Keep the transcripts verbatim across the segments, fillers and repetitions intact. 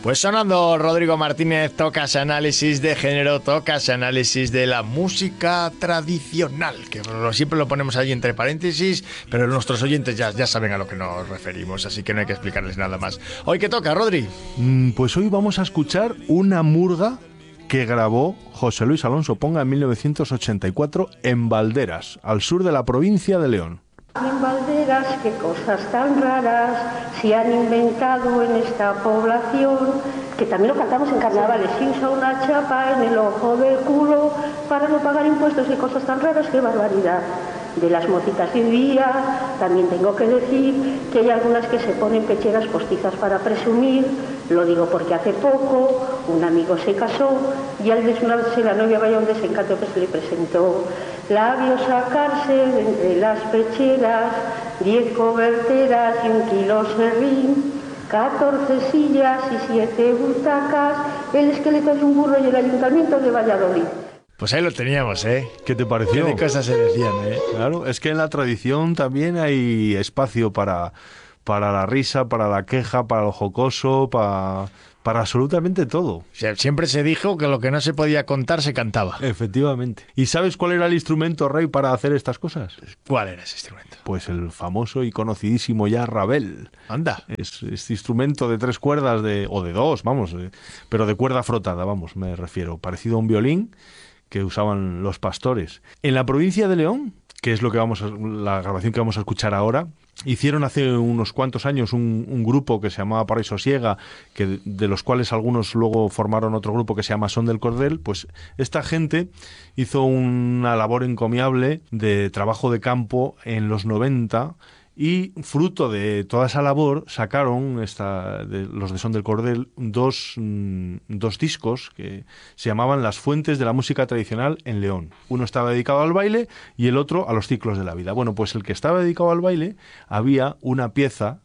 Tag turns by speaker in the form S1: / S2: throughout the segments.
S1: Pues sonando Rodrigo Martínez, tocas análisis de género, tocas análisis de la música tradicional, que siempre lo ponemos ahí entre paréntesis, pero nuestros oyentes ya, ya saben a lo que nos referimos, así que no hay que explicarles nada más. ¿Hoy qué toca, Rodri?
S2: Mm, pues hoy vamos a escuchar una murga que grabó José Luis Alonso Ponga en mil novecientos ochenta y cuatro en Valderas, al sur de la provincia de León.
S3: En Valderas, qué cosas tan raras se han inventado en esta población, que también lo cantamos en carnavales. Se usa una chapa en el ojo del culo para no pagar impuestos, qué cosas tan raras, qué barbaridad. De las mocitas de un día, también tengo que decir que hay algunas que se ponen pecheras postizas para presumir. Lo digo porque hace poco un amigo se casó y al desnudarse la novia, vaya un desencanto que se le presentó. La vio sacarse de entre las pecheras diez coberteras y un kilo serrín, catorce sillas y siete butacas, el esqueleto de un burro y el ayuntamiento de Valladolid.
S1: Pues ahí lo teníamos, ¿eh?
S2: ¿Qué te pareció?
S1: ¿Qué de cosas se decían, eh?
S2: Claro, es que en la tradición también hay espacio para, para la risa, para la queja, para lo jocoso, para, para absolutamente todo.
S1: O sea, siempre se dijo que lo que no se podía contar se cantaba.
S2: Efectivamente. ¿Y sabes cuál era el instrumento, Rey, para hacer estas cosas?
S1: ¿Cuál era ese instrumento?
S2: Pues el famoso y conocidísimo ya rabel.
S1: Anda.
S2: Es este instrumento de tres cuerdas, de o de dos, vamos, eh, pero de cuerda frotada, vamos, me refiero. Parecido a un violín que usaban los pastores. En la provincia de León, que es lo que vamos a, la grabación que vamos a escuchar ahora, hicieron hace unos cuantos años un, un grupo que se llamaba Para y Sosiega, que de los cuales algunos luego formaron otro grupo que se llama Son del Cordel. Pues esta gente hizo una labor encomiable de trabajo de campo en los noventa, y fruto de toda esa labor sacaron esta, de, los de Son del Cordel dos, mm, dos discos que se llamaban Las Fuentes de la Música Tradicional en León. Uno estaba dedicado al baile y el otro a los ciclos de la vida. Bueno, pues el que estaba dedicado al baile, había una pieza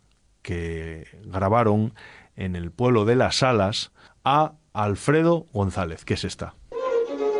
S2: que grabaron en el pueblo de Las Salas a Alfredo González, que es esta.